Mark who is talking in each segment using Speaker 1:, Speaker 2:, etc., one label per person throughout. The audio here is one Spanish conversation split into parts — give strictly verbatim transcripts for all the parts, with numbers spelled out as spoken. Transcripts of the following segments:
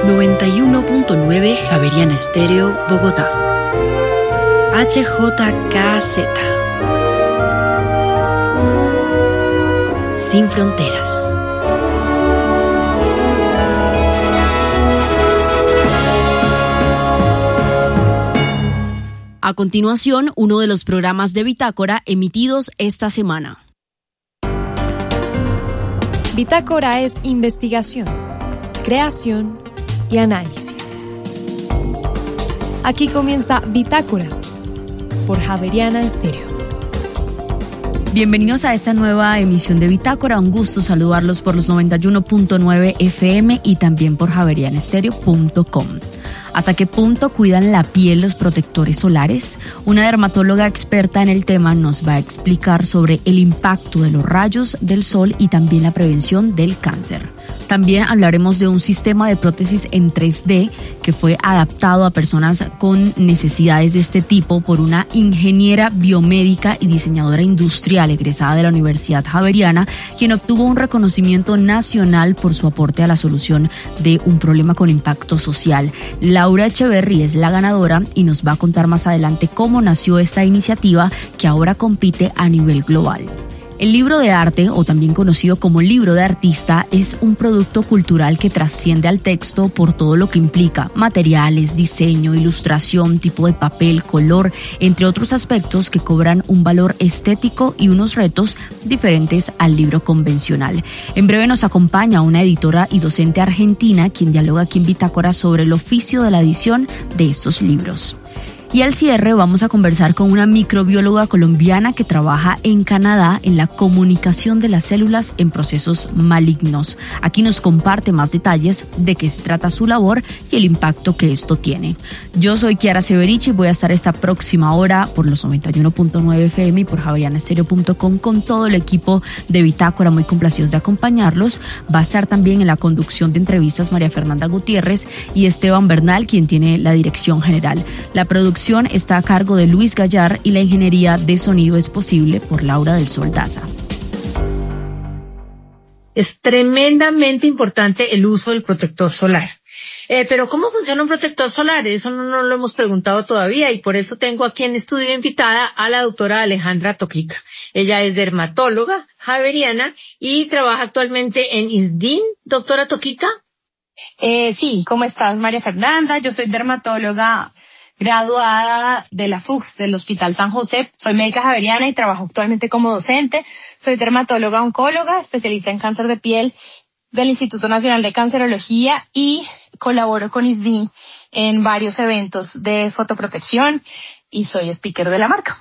Speaker 1: noventa y uno punto nueve Javeriana Estéreo, Bogotá. H J K Z. Sin fronteras. A continuación, uno de los programas de Bitácora emitidos esta semana.
Speaker 2: Bitácora es investigación, creación y análisis. Aquí comienza Bitácora por Javeriana Estéreo.
Speaker 1: Bienvenidos a esta nueva emisión de Bitácora. Un gusto saludarlos por los noventa y uno punto nueve F M y también por javeriana estéreo punto com. ¿Hasta qué punto cuidan la piel los protectores solares? Una dermatóloga experta en el tema nos va a explicar sobre el impacto de los rayos del sol y también la prevención del cáncer. También hablaremos de un sistema de prótesis en tres D que fue adaptado a personas con necesidades de este tipo por una ingeniera biomédica y diseñadora industrial egresada de la Universidad Javeriana, quien obtuvo un reconocimiento nacional por su aporte a la solución de un problema con impacto social. Laura Echeverry es la ganadora y nos va a contar más adelante cómo nació esta iniciativa que ahora compite a nivel global. El libro de arte, o también conocido como libro de artista, es un producto cultural que trasciende al texto por todo lo que implica: materiales, diseño, ilustración, tipo de papel, color, entre otros aspectos que cobran un valor estético y unos retos diferentes al libro convencional. En breve nos acompaña una editora y docente argentina quien dialoga aquí en Bitácora sobre el oficio de la edición de estos libros. Y al cierre vamos a conversar con una microbióloga colombiana que trabaja en Canadá en la comunicación de las células en procesos malignos. Aquí nos comparte más detalles de qué se trata su labor y el impacto que esto tiene. Yo soy Kiara Severich y voy a estar esta próxima hora por los noventa y uno punto nueve F M y por javeriana estéreo punto com con todo el equipo de Bitácora, muy complacidos de acompañarlos. Va a estar también en la conducción de entrevistas María Fernanda Gutiérrez y Esteban Bernal, quien tiene la dirección general. La producción está a cargo de Luis Gallar y la ingeniería de sonido es posible por Laura del Sol Daza.
Speaker 3: Es tremendamente importante el uso del protector solar. Eh, pero ¿cómo funciona un protector solar? Eso no, no lo hemos preguntado todavía y por eso tengo aquí en estudio invitada a la doctora Alejandra Toquica. Ella es dermatóloga javeriana y trabaja actualmente en I S D I N. Doctora Toquica.
Speaker 4: Eh, sí, ¿cómo estás, María Fernanda? Yo soy dermatóloga graduada de la F U C S del Hospital San José. Soy médica javeriana y trabajo actualmente como docente. Soy dermatóloga oncóloga, especialista en cáncer de piel del Instituto Nacional de Cancerología y colaboro con I S D I N en varios eventos de fotoprotección y soy speaker de la marca.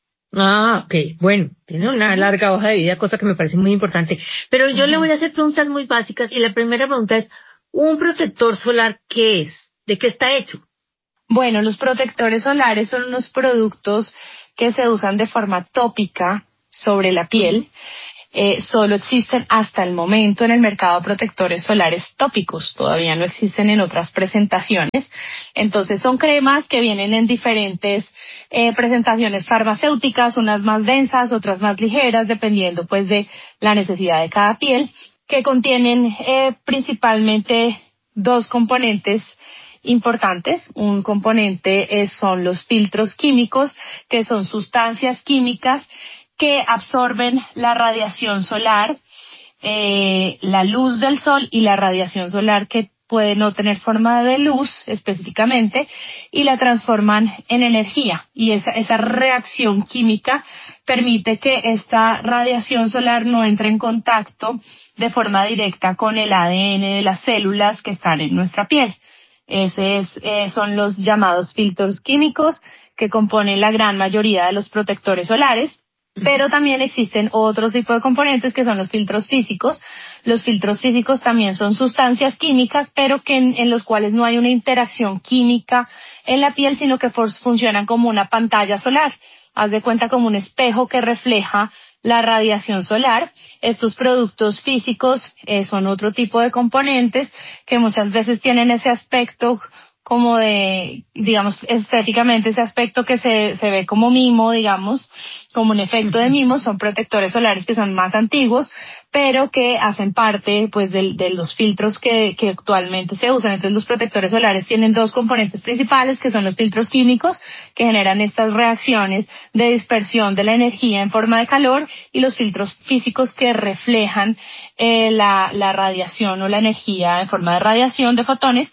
Speaker 3: Ah, ok. Bueno, tiene una larga hoja de vida, cosa que me parece muy importante. Pero yo uh-huh. le voy a hacer preguntas muy básicas y la primera pregunta es, ¿un protector solar qué es? ¿De qué está hecho?
Speaker 4: Bueno, los protectores solares son unos productos que se usan de forma tópica sobre la piel. Eh, solo existen hasta el momento en el mercado protectores solares tópicos. Todavía no existen en otras presentaciones. Entonces son cremas que vienen en diferentes eh, presentaciones farmacéuticas, unas más densas, otras más ligeras, dependiendo pues de la necesidad de cada piel, que contienen eh, principalmente dos componentes importantes. Un componente es, son los filtros químicos, que son sustancias químicas que absorben la radiación solar, eh, la luz del sol y la radiación solar que puede no tener forma de luz específicamente y la transforman en energía. Y esa, esa reacción química permite que esta radiación solar no entre en contacto de forma directa con el A D N de las células que están en nuestra piel. Ese es, eh, son los llamados filtros químicos que componen la gran mayoría de los protectores solares, pero también existen otros tipos de componentes que son los filtros físicos. Los filtros físicos también son sustancias químicas, pero que en, en los cuales no hay una interacción química en la piel, sino que for, funcionan como una pantalla solar. Haz de cuenta como un espejo que refleja la radiación solar. Estos productos físicos eh, son otro tipo de componentes que muchas veces tienen ese aspecto como de, digamos, estéticamente ese aspecto que se, se ve como mimo, digamos, como un efecto de mimo, son protectores solares que son más antiguos, pero que hacen parte, pues, de, de los filtros que, que actualmente se usan. Entonces, los protectores solares tienen dos componentes principales, que son los filtros químicos, que generan estas reacciones de dispersión de la energía en forma de calor, y los filtros físicos que reflejan eh, la, la radiación o la energía en forma de radiación de fotones,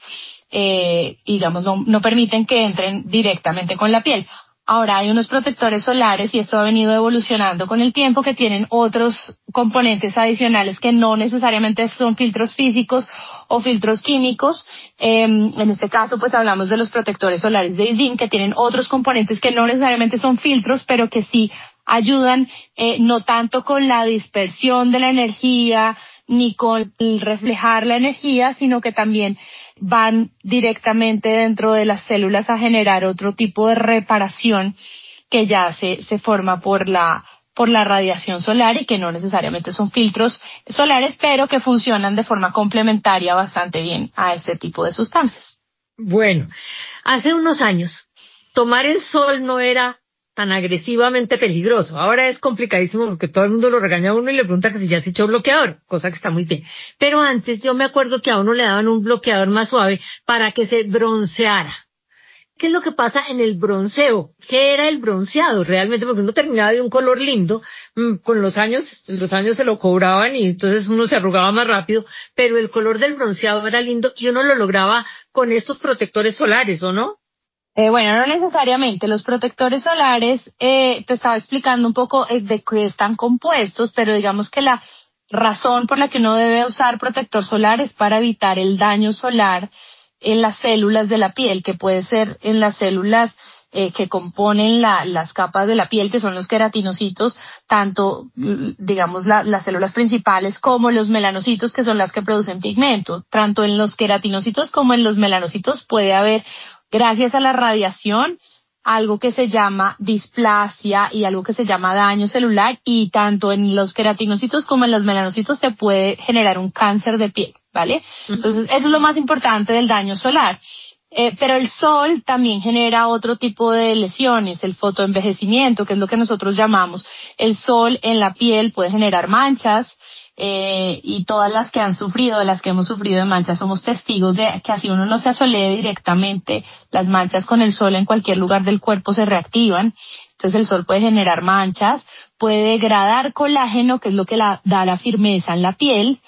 Speaker 4: eh, y digamos, no, no permiten que entren directamente con la piel. Ahora hay unos protectores solares, y esto ha venido evolucionando con el tiempo, que tienen otros componentes adicionales que no necesariamente son filtros físicos o filtros químicos. Eh, en este caso, pues hablamos de los protectores solares de I S I N, que tienen otros componentes que no necesariamente son filtros, pero que sí ayudan, eh, no tanto con la dispersión de la energía ni con el reflejar la energía, sino que también van directamente dentro de las células a generar otro tipo de reparación que ya se, se forma por la, por la radiación solar, y que no necesariamente son filtros solares, pero que funcionan de forma complementaria bastante bien a este tipo de sustancias.
Speaker 3: Bueno, hace unos años, tomar el sol no era tan agresivamente peligroso. Ahora es complicadísimo porque todo el mundo lo regaña a uno y le pregunta que si ya se echó bloqueador, cosa que está muy bien. Pero antes yo me acuerdo que a uno le daban un bloqueador más suave para que se bronceara. ¿Qué es lo que pasa en el bronceo? ¿Qué era el bronceado realmente? Porque uno terminaba de un color lindo, con los años, los años se lo cobraban y entonces uno se arrugaba más rápido, pero el color del bronceado era lindo y uno lo lograba con estos protectores solares, ¿o no?
Speaker 4: Eh, bueno, no necesariamente. Los protectores solares, eh, te estaba explicando un poco de qué están compuestos, pero digamos que la razón por la que uno debe usar protector solar es para evitar el daño solar en las células de la piel, que puede ser en las células eh, que componen la, las capas de la piel, que son los queratinocitos, tanto, digamos, la, las células principales como los melanocitos, que son las que producen pigmento. Tanto en los queratinocitos como en los melanocitos puede haber, gracias a la radiación, algo que se llama displasia y algo que se llama daño celular, y tanto en los queratinocitos como en los melanocitos se puede generar un cáncer de piel, ¿vale? Entonces, eso es lo más importante del daño solar. Eh, pero el sol también genera otro tipo de lesiones, el fotoenvejecimiento, que es lo que nosotros llamamos. El sol en la piel puede generar manchas, Eh, y todas las que han sufrido, de las que hemos sufrido de manchas, somos testigos de que así uno no se asolee directamente, las manchas con el sol en cualquier lugar del cuerpo se reactivan. Entonces el sol puede generar manchas, puede degradar colágeno, que es lo que la, da la firmeza en la piel,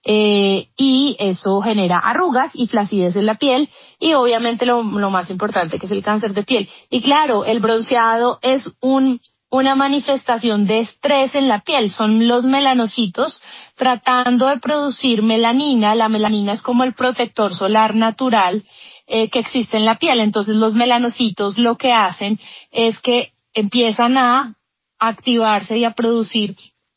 Speaker 4: eh, y eso genera arrugas y flacidez en la piel, y obviamente lo, lo más importante, que es el cáncer de piel. Y claro, el bronceado es un una manifestación de estrés en la piel. Son los melanocitos tratando de producir melanina. La melanina es como el protector solar natural eh, que existe en la piel. Entonces los melanocitos lo que hacen es que empiezan a activarse y a producir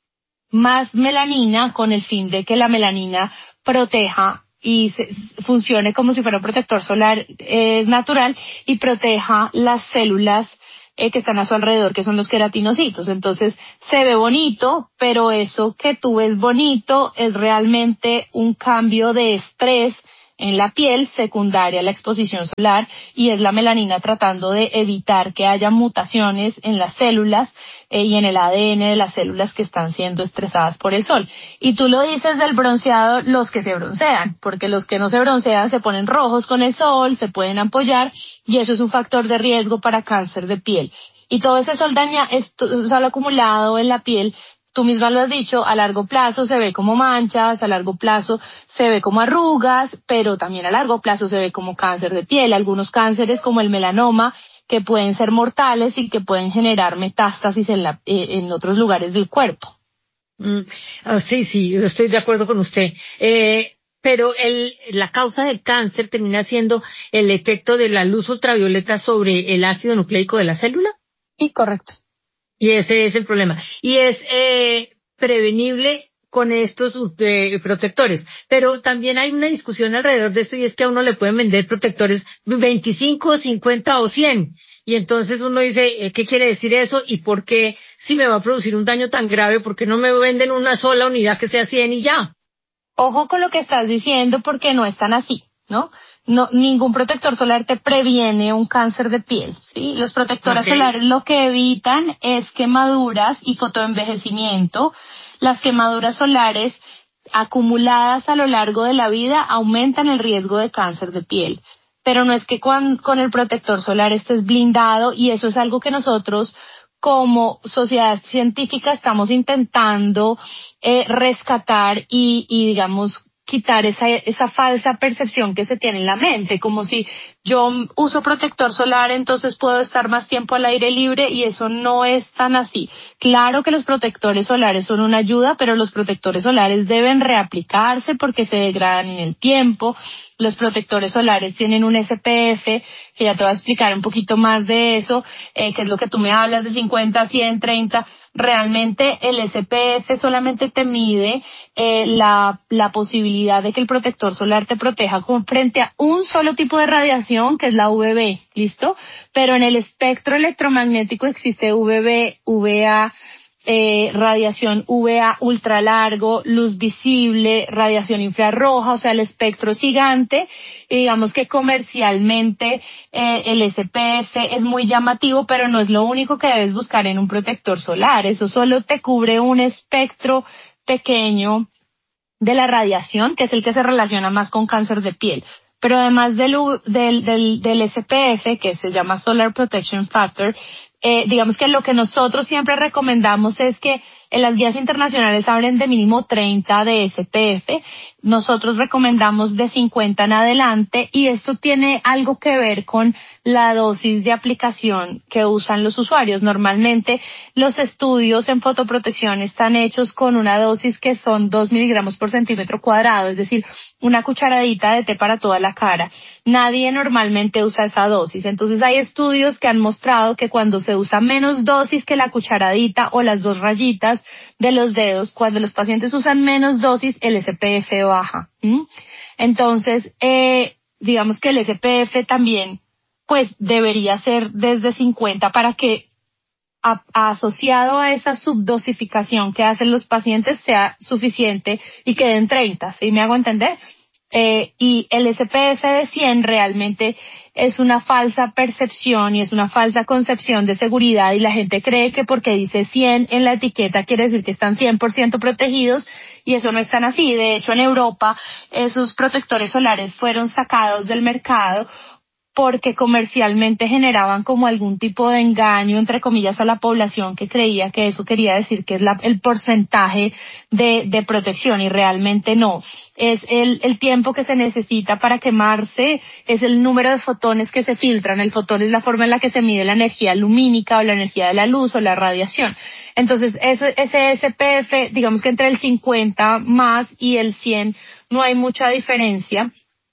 Speaker 4: más melanina, con el fin de que la melanina proteja y se, funcione como si fuera un protector solar eh, natural, y proteja las células Eh, que están a su alrededor, que son los queratinocitos. Entonces se ve bonito, pero eso que tú ves bonito es realmente un cambio de estrés en la piel secundaria a la exposición solar, y es la melanina tratando de evitar que haya mutaciones en las células eh, y en el A D N de las células que están siendo estresadas por el sol. Y tú lo dices del bronceado, los que se broncean, porque los que no se broncean se ponen rojos con el sol, se pueden ampollar, y eso es un factor de riesgo para cáncer de piel. Y todo ese sol daña, esto, sol acumulado en la piel, tú misma lo has dicho, a largo plazo se ve como manchas, a largo plazo se ve como arrugas, pero también a largo plazo se ve como cáncer de piel. Algunos cánceres, como el melanoma, que pueden ser mortales y que pueden generar metástasis en, la, eh, en otros lugares del cuerpo.
Speaker 3: Mm, oh, sí, sí, yo estoy de acuerdo con usted. Eh, pero el, la causa del cáncer termina siendo el efecto de la luz ultravioleta sobre el ácido nucleico de la célula.
Speaker 4: Sí, correcto.
Speaker 3: Y ese es el problema. Y es eh, prevenible con estos eh, protectores. Pero también hay una discusión alrededor de esto, y es que a uno le pueden vender protectores veinticinco, cincuenta o cien. Y entonces uno dice, ¿qué quiere decir eso? ¿Y por qué, si me va a producir un daño tan grave, por qué no me venden una sola unidad que sea cien y ya?
Speaker 4: Ojo con lo que estás diciendo, porque no es tan así. ¿no? No, ningún protector solar te previene un cáncer de piel, ¿sí? Los protectores okay. solares lo que evitan es quemaduras y fotoenvejecimiento. Las quemaduras solares acumuladas a lo largo de la vida aumentan el riesgo de cáncer de piel. Pero no es que con, con el protector solar estés blindado, y eso es algo que nosotros como sociedad científica estamos intentando eh, rescatar y, y digamos, quitar esa, esa falsa percepción que se tiene en la mente, como si yo uso protector solar, entonces puedo estar más tiempo al aire libre, y eso no es tan así. Claro que los protectores solares son una ayuda, pero los protectores solares deben reaplicarse porque se degradan en el tiempo. Los protectores solares tienen un S P F, que ya te voy a explicar un poquito más de eso, eh, que es lo que tú me hablas de cincuenta, cien, treinta. Realmente el S P F solamente te mide eh, la, la posibilidad de que el protector solar te proteja con, frente a un solo tipo de radiación, que es la U V B, ¿listo? Pero en el espectro electromagnético existe U V B, U V A, eh, radiación U V A ultralargo, luz visible, radiación infrarroja, o sea, el espectro es gigante, y digamos que comercialmente eh, el S P F es muy llamativo, pero no es lo único que debes buscar en un protector solar. Eso solo te cubre un espectro pequeño de la radiación, que es el que se relaciona más con cáncer de piel. Pero además del, del, del, del S P F, que se llama Solar Protection Factor, eh, digamos que lo que nosotros siempre recomendamos es que en las guías internacionales hablen de mínimo treinta de S P F. Nosotros recomendamos de cincuenta en adelante, y esto tiene algo que ver con la dosis de aplicación que usan los usuarios. Normalmente los estudios en fotoprotección están hechos con una dosis que son dos miligramos por centímetro cuadrado, es decir, una cucharadita de té para toda la cara. Nadie normalmente usa esa dosis. Entonces hay estudios que han mostrado que cuando se usa menos dosis que la cucharadita o las dos rayitas de los dedos, cuando los pacientes usan menos dosis, el S P F baja. ¿Mm? Entonces, eh, digamos que el S P F también, pues, debería ser desde cincuenta para que a, asociado a esa subdosificación que hacen los pacientes sea suficiente y quede en treinta, ¿sí me hago entender? Eh, y el S P F de cien realmente es una falsa percepción y es una falsa concepción de seguridad, y la gente cree que porque dice cien en la etiqueta quiere decir que están cien por ciento protegidos, y eso no es tan así. De hecho, en Europa esos protectores solares fueron sacados del mercado porque comercialmente generaban como algún tipo de engaño, entre comillas, a la población que creía que eso quería decir que es la, el porcentaje de, de protección, y realmente no. Es el, el tiempo que se necesita para quemarse, es el número de fotones que se filtran. El fotón es la forma en la que se mide la energía lumínica o la energía de la luz o la radiación. Entonces, ese, ese S P F, digamos que entre el cincuenta más y el cien no hay mucha diferencia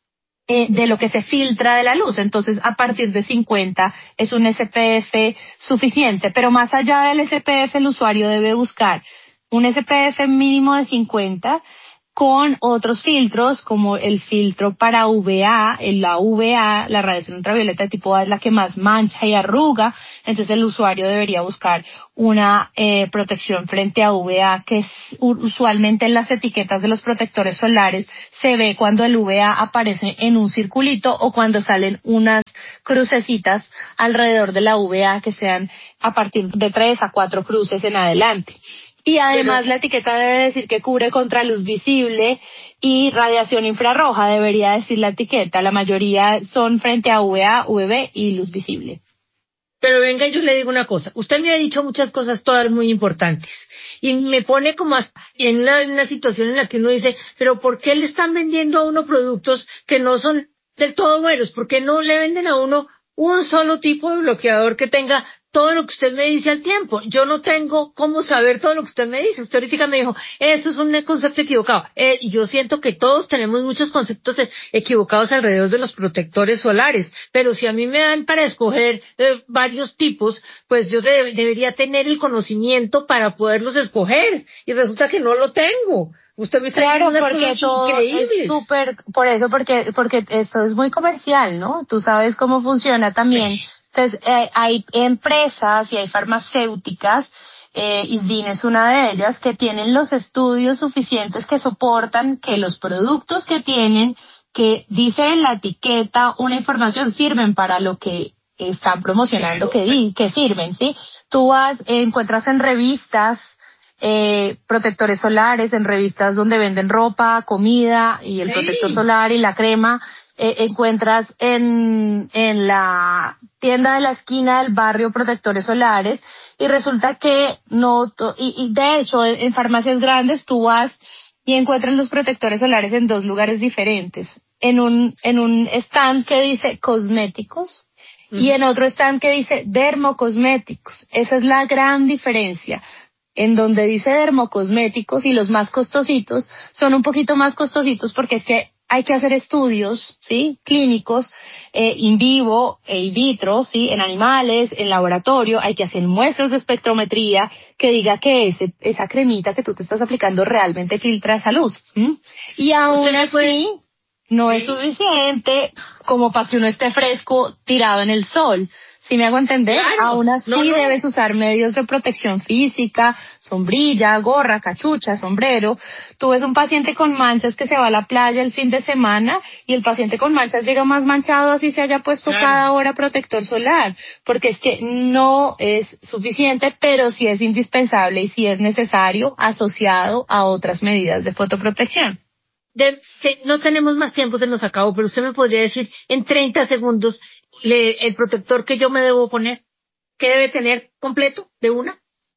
Speaker 4: Eh, de lo que se filtra de la luz. Entonces, a partir de cincuenta es un S P F suficiente, pero más allá del S P F el usuario debe buscar un S P F mínimo de cincuenta con otros filtros, como el filtro para U V A. La U V A, la radiación ultravioleta de tipo A, es la que más mancha y arruga. Entonces el usuario debería buscar una eh, protección frente a U V A, que es usualmente en las etiquetas de los protectores solares se ve cuando el U V A aparece en un circulito o cuando salen unas crucecitas alrededor de la U V A, que sean a partir de tres a cuatro cruces en adelante. Y además la etiqueta debe decir que cubre contra luz visible y radiación infrarroja, debería decir la etiqueta. La mayoría son frente a U V A, U V B y luz visible.
Speaker 3: Pero venga, yo le digo una cosa. Usted me ha dicho muchas cosas, todas muy importantes. Y me pone como en una, en una situación en la que uno dice, pero ¿por qué le están vendiendo a uno productos que no son del todo buenos? ¿Por qué no le venden a uno un solo tipo de bloqueador que tenga todo lo que usted me dice al tiempo? Yo no tengo cómo saber todo lo que usted me dice. Usted ahorita me dijo, eso es un concepto equivocado. Eh, y yo siento que todos tenemos muchos conceptos equivocados alrededor de los protectores solares. Pero si a mí me dan para escoger eh, varios tipos, pues yo de, debería tener el conocimiento para poderlos escoger. Y resulta que no lo tengo. Usted me está
Speaker 4: claro,
Speaker 3: diciendo
Speaker 4: porque todo es súper, por eso, porque, porque esto es muy comercial, ¿no? Tú sabes cómo funciona también. Entonces, eh, hay empresas y hay farmacéuticas, eh, Isdin es una de ellas, que tienen los estudios suficientes que soportan que los productos que tienen que dice en la etiqueta una información sirven para lo que están promocionando que, di, que sirven, ¿sí? Tú vas, encuentras en revistas eh, protectores solares, en revistas donde venden ropa, comida y el protector solar y la crema. Eh, encuentras en, en la tienda de la esquina del barrio protectores solares y resulta que no, y, y de hecho en, en farmacias grandes tú vas y encuentras los protectores solares en dos lugares diferentes. En un, en un stand que dice cosméticos uh-huh. y en otro stand que dice dermocosméticos. Esa es la gran diferencia. En donde dice dermocosméticos y los más costositos son un poquito más costositos porque es que hay que hacer estudios, ¿sí? Clínicos, eh, in vivo e in vitro, ¿sí? En animales, en laboratorio, hay que hacer muestras de espectrometría que diga que ese, esa cremita que tú te estás aplicando realmente filtra esa luz. ¿Mm? Y aún así, no es suficiente como para que uno esté fresco tirado en el sol. Si me hago entender, claro, aún así no, no. debes usar medios de protección física, sombrilla, gorra, cachucha, sombrero. Tú ves un paciente con manchas que se va a la playa el fin de semana y el paciente con manchas llega más manchado así se haya puesto claro. cada hora protector solar, porque es que no es suficiente, pero sí es indispensable y sí es necesario asociado a otras medidas de fotoprotección.
Speaker 3: De, de, no tenemos más tiempo, se nos acabó, pero usted me podría decir en treinta segundos le, el protector que yo me debo poner, ¿qué debe tener completo de una?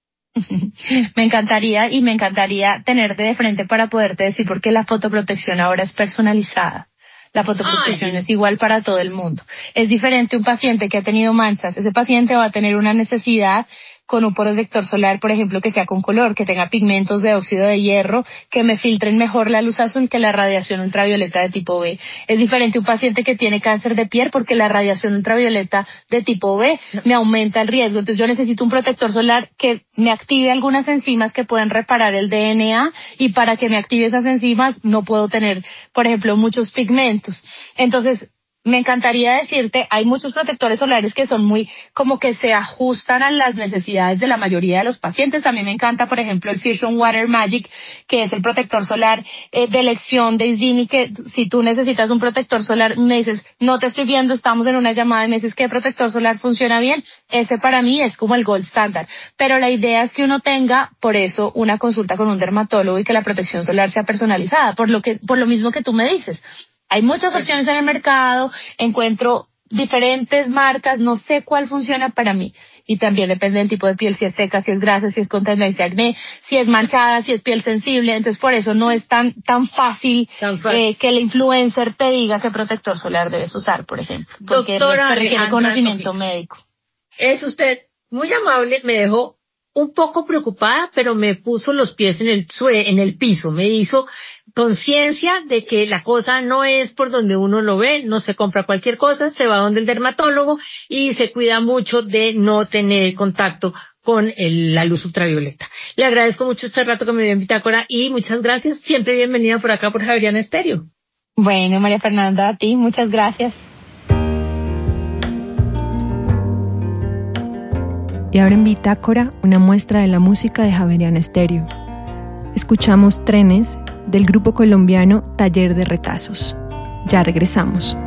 Speaker 4: Me encantaría y me encantaría tenerte de frente para poderte decir porque la fotoprotección ahora es personalizada. La fotoprotección Ay. es igual para todo el mundo. Es diferente un paciente que ha tenido manchas. Ese paciente va a tener una necesidad con un protector solar, por ejemplo, que sea con color, que tenga pigmentos de óxido de hierro, que me filtren mejor la luz azul que la radiación ultravioleta de tipo B. Es diferente un paciente que tiene cáncer de piel porque la radiación ultravioleta de tipo B me aumenta el riesgo. Entonces yo necesito un protector solar que me active algunas enzimas que pueden reparar el D N A y para que me active esas enzimas no puedo tener, por ejemplo, muchos pigmentos. Entonces, me encantaría decirte, hay muchos protectores solares que son muy, como que se ajustan a las necesidades de la mayoría de los pacientes. A mí me encanta, por ejemplo, el Fusion Water Magic, que es el protector solar eh, de elección de Isdini, que si tú necesitas un protector solar, me dices, no te estoy viendo, estamos en una llamada y me dices que el protector solar funciona bien. Ese para mí es como el gold standard. Pero la idea es que uno tenga, por eso, una consulta con un dermatólogo y que la protección solar sea personalizada, por lo que, por lo mismo que tú me dices. Hay muchas opciones en el mercado, encuentro diferentes marcas, no sé cuál funciona para mí. Y también depende del tipo de piel, si es seca, si es grasa, si es con tendencia a acné, si es manchada, si es piel sensible. Entonces por eso no es tan tan fácil, tan fácil. Eh, que el influencer te diga qué protector solar debes usar, por ejemplo. Porque Doctora requiere conocimiento médico.
Speaker 3: Es usted muy amable, me dejó un poco preocupada, pero me puso los pies en el sue, en el piso, me hizo conciencia de que la cosa no es por donde uno lo ve, no se compra cualquier cosa, se va donde el dermatólogo y se cuida mucho de no tener contacto con el, la luz ultravioleta. Le agradezco mucho este rato que me dio en Bitácora y muchas gracias, siempre bienvenida por acá por Javeriana Estéreo.
Speaker 4: Bueno, María Fernanda, a ti, muchas gracias.
Speaker 2: Y ahora en Bitácora, una muestra de la música de Javeriana Estéreo. Escuchamos Trenes del grupo colombiano Taller de Retazos. Ya regresamos.